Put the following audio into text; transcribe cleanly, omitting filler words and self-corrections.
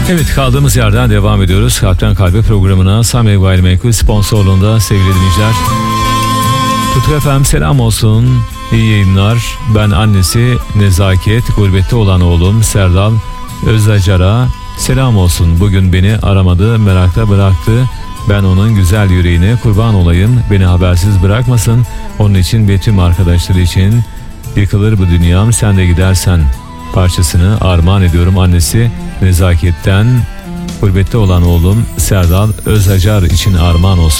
Evet, kaldığımız yerden devam ediyoruz. Kalpten Kalbe programına Samir Gayrimenkul sponsorluğunda sevgili dinleyiciler. Tutku FM selam olsun. İyi yayınlar. Ben annesi Nezaket, gurbette olan oğlum Serdal Özacar'a selam olsun. Bugün beni aramadı, merakta bıraktı. Ben onun güzel yüreğine kurban olayım. Beni habersiz bırakmasın. Onun için ve tüm arkadaşları için yıkılır bu dünyam sen de gidersen parçasını armağan ediyorum annesi Nezaket'ten. Gurbette olan oğlum Serdal Özacar için armağan olsun.